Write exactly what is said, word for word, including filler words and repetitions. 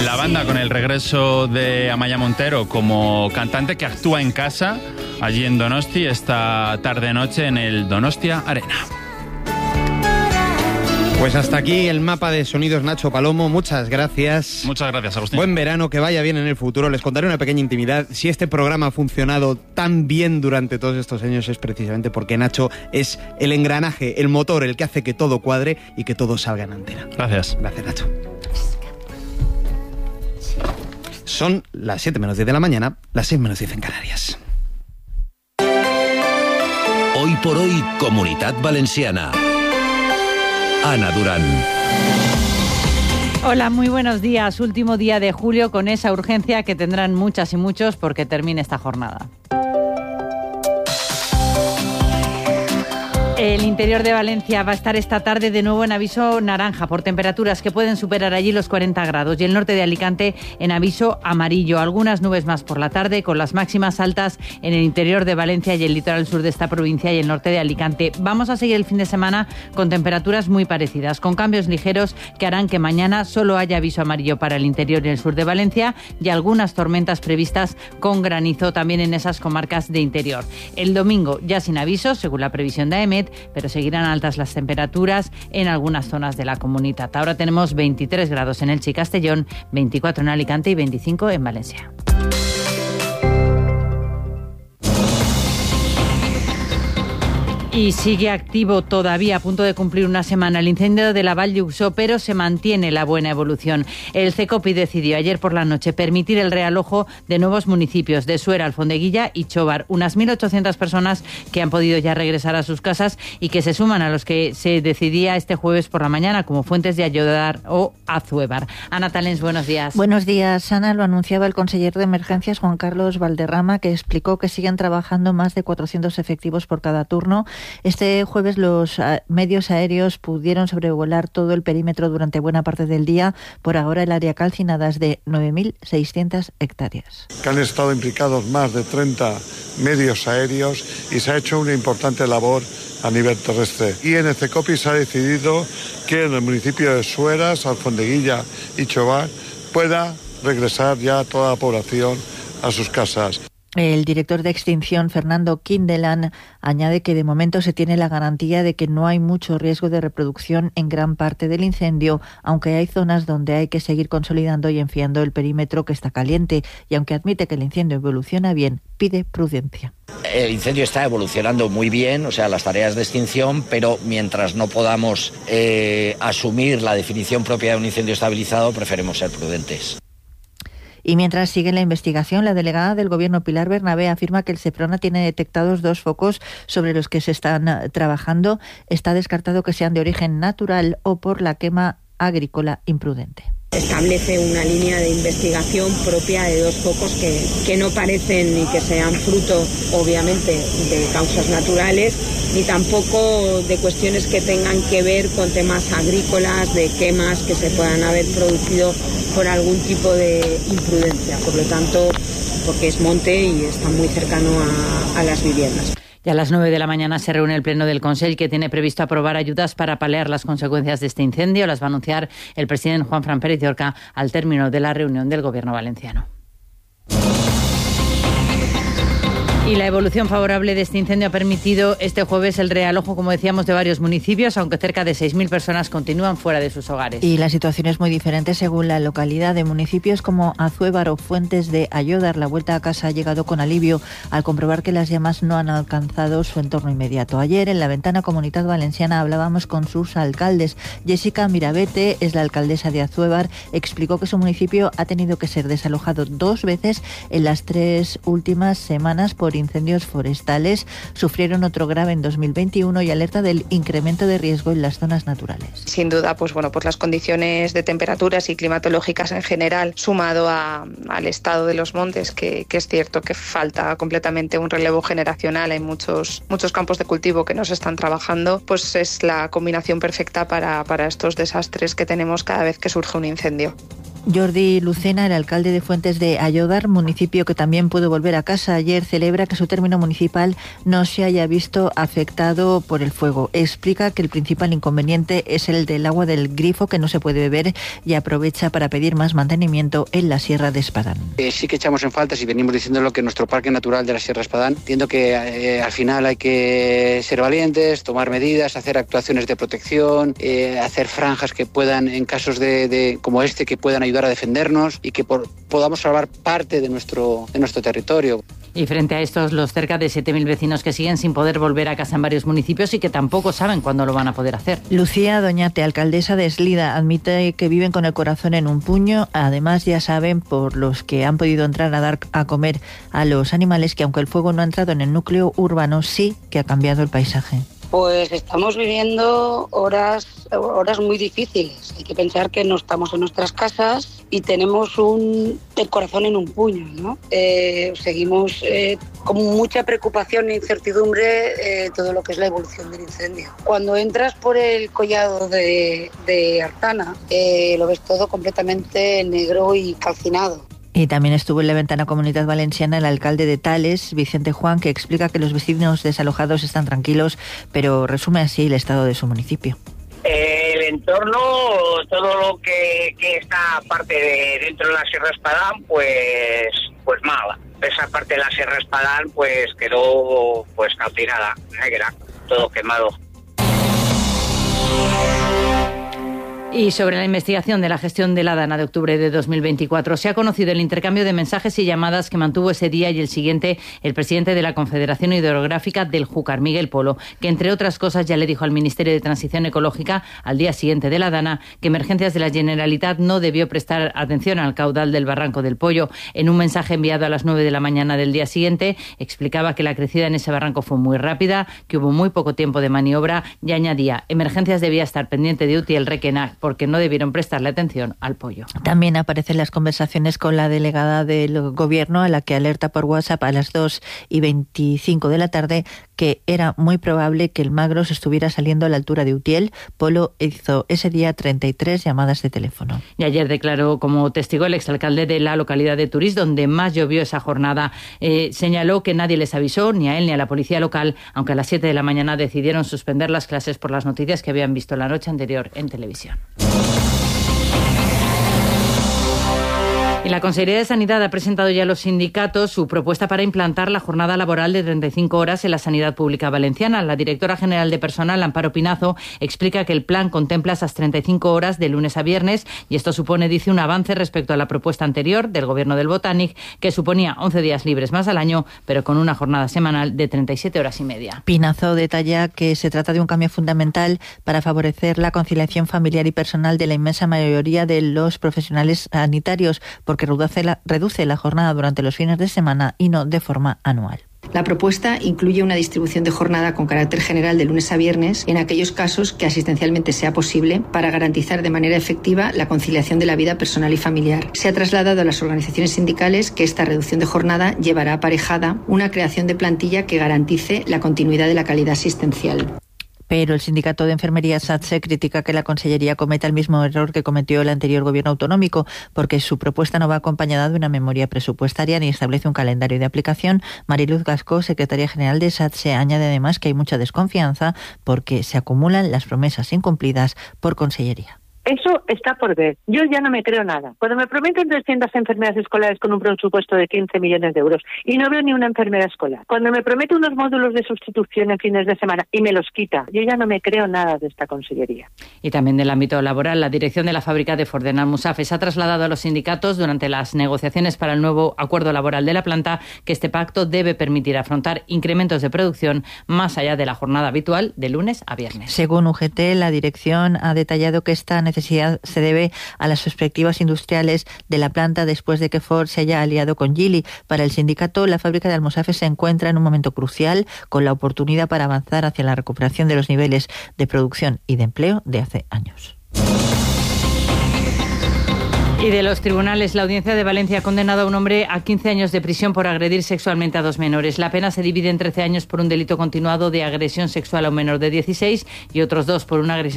La banda con el regreso de Amaia Montero como cantante que actúa en casa allí en Donosti esta tarde-noche en el Donostia Arena. Pues hasta aquí el mapa de sonidos, Nacho Palomo. Muchas gracias. Muchas gracias, Agustín. Buen verano, que vaya bien en el futuro. Les contaré una pequeña intimidad. Si este programa ha funcionado tan bien durante todos estos años es precisamente porque Nacho es el engranaje, el motor, el que hace que todo cuadre y que todo salga en antena. Gracias. Gracias, Nacho. Son las siete menos diez de la mañana, las seis menos diez en Canarias. Hoy por hoy, Comunitat Valenciana. Ana Durán. Hola, muy buenos días. Último día de julio con esa urgencia que tendrán muchas y muchos porque termine esta jornada. El interior de Valencia va a estar esta tarde de nuevo en aviso naranja por temperaturas que pueden superar allí los cuarenta grados y el norte de Alicante en aviso amarillo. Algunas nubes más por la tarde con las máximas altas en el interior de Valencia y el litoral sur de esta provincia y el norte de Alicante. Vamos a seguir el fin de semana con temperaturas muy parecidas, con cambios ligeros que harán que mañana solo haya aviso amarillo para el interior y el sur de Valencia y algunas tormentas previstas con granizo también en esas comarcas de interior. El domingo ya sin aviso, según la previsión de AEMET, pero seguirán altas las temperaturas en algunas zonas de la comunidad. Ahora tenemos veintitrés grados en Elche y Castellón, veinticuatro en Alicante y veinticinco en Valencia. Y sigue activo todavía, a punto de cumplir una semana, el incendio de la Vall d'Uixó, pero se mantiene la buena evolución. El CECOPI decidió ayer por la noche permitir el realojo de nuevos municipios de Suera, Alfondeguilla y Chobar. Unas mil ochocientas personas que han podido ya regresar a sus casas y que se suman a los que se decidía este jueves por la mañana, como Fuentes de Ayodar o Azuévar. Ana Talens, buenos días. Buenos días, Ana. Lo anunciaba el consejero de Emergencias, Juan Carlos Valderrama, que explicó que siguen trabajando más de cuatrocientos efectivos por cada turno. Este jueves los medios aéreos pudieron sobrevolar todo el perímetro durante buena parte del día. Por ahora el área calcinada es de nueve mil seiscientas hectáreas. Que han estado implicados más de treinta medios aéreos y se ha hecho una importante labor a nivel terrestre. Y en el CECOPI se ha decidido que en el municipio de Sueras, Alfondeguilla y Chobar pueda regresar ya toda la población a sus casas. El director de Extinción, Fernando Quindelán, añade que de momento se tiene la garantía de que no hay mucho riesgo de reproducción en gran parte del incendio, aunque hay zonas donde hay que seguir consolidando y enfriando el perímetro que está caliente, y aunque admite que el incendio evoluciona bien, pide prudencia. El incendio está evolucionando muy bien, o sea, las tareas de extinción, pero mientras no podamos eh, asumir la definición propia de un incendio estabilizado, preferimos ser prudentes. Y mientras sigue la investigación, la delegada del Gobierno, Pilar Bernabé, afirma que el Seprona tiene detectados dos focos sobre los que se están trabajando. Está descartado que sean de origen natural o por la quema agrícola imprudente. Establece una línea de investigación propia de dos focos que, que no parecen ni que sean fruto, obviamente, de causas naturales, ni tampoco de cuestiones que tengan que ver con temas agrícolas, de quemas que se puedan haber producido por algún tipo de imprudencia. Por lo tanto, porque es monte y está muy cercano a, a las viviendas. Y a las nueve de la mañana se reúne el Pleno del Consell, que tiene previsto aprobar ayudas para paliar las consecuencias de este incendio. Las va a anunciar el presidente Juanfran Pérez de Orca al término de la reunión del Gobierno valenciano. Y la evolución favorable de este incendio ha permitido este jueves el realojo, como decíamos, de varios municipios, aunque cerca de seis mil personas continúan fuera de sus hogares. Y la situación es muy diferente según la localidad. De municipios como Azuévar o Fuentes de Ayodar, la vuelta a casa ha llegado con alivio al comprobar que las llamas no han alcanzado su entorno inmediato. Ayer en la ventana Comunitat Valenciana hablábamos con sus alcaldes. Jessica Mirabete es la alcaldesa de Azuévar. Explicó que su municipio ha tenido que ser desalojado dos veces en las tres últimas semanas por incendios forestales. Sufrieron otro grave en dos mil veintiuno y alerta del incremento de riesgo en las zonas naturales. Sin duda, pues bueno, pues las condiciones de temperaturas y climatológicas en general, sumado a, al estado de los montes, que, que es cierto que falta completamente un relevo generacional, hay muchos, muchos campos de cultivo que no se están trabajando, pues es la combinación perfecta para, para estos desastres que tenemos cada vez que surge un incendio. Jordi Lucena, el alcalde de Fuentes de Ayodar, municipio que también pudo volver a casa ayer, celebra alegra que su término municipal no se haya visto afectado por el fuego. Explica que el principal inconveniente es el del agua del grifo, que no se puede beber, y aprovecha para pedir más mantenimiento en la Sierra de Espadán. Eh, sí que echamos en falta, si venimos diciéndolo, que nuestro parque natural de la Sierra de Espadán, entiendo que eh, al final hay que ser valientes, tomar medidas, hacer actuaciones de protección, eh, hacer franjas que puedan, en casos de, de como este, que puedan ayudar a defendernos y que por, podamos salvar parte de nuestro, de nuestro territorio. Y frente a estos, los cerca de siete mil vecinos que siguen sin poder volver a casa en varios municipios y que tampoco saben cuándo lo van a poder hacer. Lucía Doñate, alcaldesa de Eslida, admite que viven con el corazón en un puño. Además, ya saben, por los que han podido entrar a dar a comer a los animales, que aunque el fuego no ha entrado en el núcleo urbano, sí que ha cambiado el paisaje. Pues estamos viviendo horas, horas muy difíciles. Hay que pensar que no estamos en nuestras casas y tenemos un, el corazón en un puño, ¿no? Eh, seguimos eh, con mucha preocupación e incertidumbre eh, todo lo que es la evolución del incendio. Cuando entras por el collado de, de Artana, eh, lo ves todo completamente negro y calcinado. Y también estuvo en la ventana Comunidad Valenciana el alcalde de Tales, Vicente Juan, que explica que los vecinos desalojados están tranquilos, pero resume así el estado de su municipio. El entorno, todo lo que, que está parte de dentro de la Sierra Espadán, pues pues mala. Esa parte de la Sierra Espadán pues quedó pues calcinada, negra, todo quemado. Y sobre la investigación de la gestión de la Dana de octubre de dos mil veinticuatro, se ha conocido el intercambio de mensajes y llamadas que mantuvo ese día y el siguiente el presidente de la Confederación Hidrográfica del Júcar, Miguel Polo, que entre otras cosas ya le dijo al Ministerio de Transición Ecológica al día siguiente de la Dana que Emergencias de la Generalitat no debió prestar atención al caudal del Barranco del Pollo. En un mensaje enviado a las nueve de la mañana del día siguiente, explicaba que la crecida en ese barranco fue muy rápida, que hubo muy poco tiempo de maniobra y añadía: Emergencias debía estar pendiente de Uti el Requena, porque no debieron prestarle atención al pollo. También aparecen las conversaciones con la delegada del gobierno, a la que alerta por WhatsApp a las dos y veinticinco de la tarde que era muy probable que el Magros estuviera saliendo a la altura de Utiel. Polo hizo ese día treinta y tres llamadas de teléfono. Y ayer declaró como testigo el exalcalde de la localidad de Turís, donde más llovió esa jornada. Eh, señaló que nadie les avisó, ni a él ni a la policía local, aunque a las siete de la mañana decidieron suspender las clases por las noticias que habían visto la noche anterior en televisión. Y la Consejería de Sanidad ha presentado ya a los sindicatos su propuesta para implantar la jornada laboral de treinta y cinco horas en la sanidad pública valenciana. La directora general de Personal, Amparo Pinazo, explica que el plan contempla esas treinta y cinco horas de lunes a viernes y esto supone, dice, un avance respecto a la propuesta anterior del Gobierno del Botànic, que suponía once días libres más al año, pero con una jornada semanal de treinta y siete horas y media. Pinazo detalla que se trata de un cambio fundamental para favorecer la conciliación familiar y personal de la inmensa mayoría de los profesionales sanitarios, porque reduce la, reduce la jornada durante los fines de semana y no de forma anual. La propuesta incluye una distribución de jornada con carácter general de lunes a viernes en aquellos casos que asistencialmente sea posible para garantizar de manera efectiva la conciliación de la vida personal y familiar. Se ha trasladado a las organizaciones sindicales que esta reducción de jornada llevará aparejada una creación de plantilla que garantice la continuidad de la calidad asistencial. Pero el sindicato de enfermería SATSE critica que la Consellería cometa el mismo error que cometió el anterior gobierno autonómico, porque su propuesta no va acompañada de una memoria presupuestaria ni establece un calendario de aplicación. Mariluz Gascó, secretaria general de SATSE, añade además que hay mucha desconfianza porque se acumulan las promesas incumplidas por Consellería. Eso está por ver. Yo ya no me creo nada. Cuando me prometen trescientas enfermeras escolares con un presupuesto de quince millones de euros y no veo ni una enfermera escolar. Cuando me promete unos módulos de sustitución en fines de semana y me los quita, yo ya no me creo nada de esta consellería. Y también del ámbito laboral, la dirección de la fábrica de Ford en Almusafes ha trasladado a los sindicatos durante las negociaciones para el nuevo acuerdo laboral de la planta que este pacto debe permitir afrontar incrementos de producción más allá de la jornada habitual de lunes a viernes. Según U G T, la dirección ha detallado que esta necesidad se debe a las perspectivas industriales de la planta después de que Ford se haya aliado con Geely. Para el sindicato, la fábrica de Almusafes se encuentra en un momento crucial con la oportunidad para avanzar hacia la recuperación de los niveles de producción y de empleo de hace años. Y de los tribunales, la Audiencia de Valencia ha condenado a un hombre a quince años de prisión por agredir sexualmente a dos menores. La pena se divide en trece años por un delito continuado de agresión sexual a un menor de dieciséis y otros dos por una agresión